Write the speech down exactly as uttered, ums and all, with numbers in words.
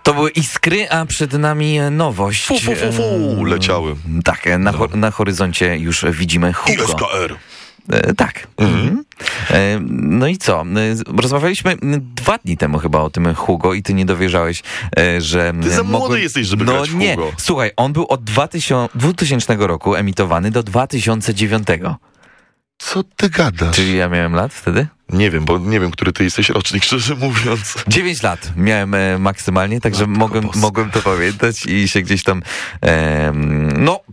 To były Iskry, a przed nami nowość. Fu, fu, fu, fu. Leciały. Tak, na, No. ho- na horyzoncie już widzimy Hugo. I S K R. E, tak. Mhm. E, no i co? E, Rozmawialiśmy dwa dni temu chyba o tym Hugo i ty nie dowierzałeś, e, że... Ty za mogłem- młody jesteś, żeby no grać w nie. Hugo. Słuchaj, on był od dwutysięcznego roku emitowany do dwa tysiące dziewiątego. Co ty gadasz? Czyli ja miałem lat wtedy? Nie wiem, bo nie wiem, który ty jesteś rocznik, szczerze mówiąc. Dziewięć lat miałem e, maksymalnie, także Matko mogłem, boska. mogłem to pamiętać i się gdzieś tam... E, no,